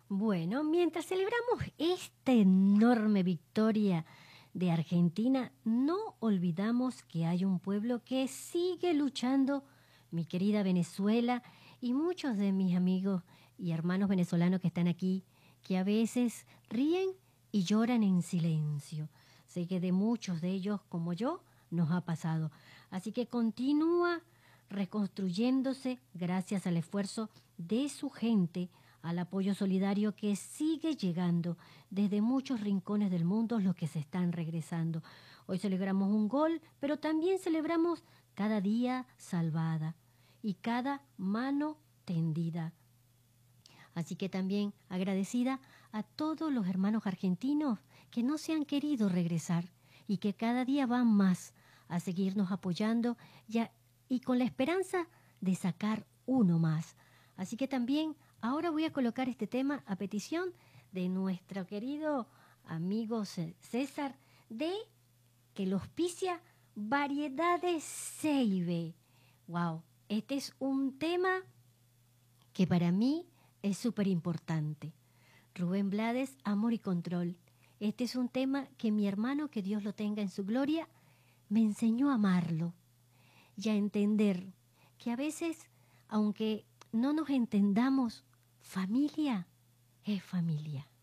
Bueno, mientras celebramos esta enorme victoria de Argentina, no olvidamos que hay un pueblo que sigue luchando, mi querida Venezuela, y muchos de mis amigos y hermanos venezolanos que están aquí, que a veces ríen y lloran en silencio. Sé que de muchos de ellos, como yo, nos ha pasado. Así que continúa reconstruyéndose gracias al esfuerzo de su gente, al apoyo solidario que sigue llegando desde muchos rincones del mundo, los que se están regresando. Hoy celebramos un gol, pero también celebramos cada día salvada y cada mano tendida. Así que también agradecida a todos los hermanos argentinos que no se han querido regresar y que cada día van más a seguirnos apoyando y con la esperanza de sacar uno más. Así que también ahora voy a colocar este tema a petición de nuestro querido amigo César, de que lo auspicia Variedades Ceibe. Wow, este es un tema que para mí es súper importante. Rubén Blades, Amor y Control. Este es un tema que mi hermano, que Dios lo tenga en su gloria, me enseñó a amarlo y a entender que a veces, aunque no nos entendamos, familia es familia.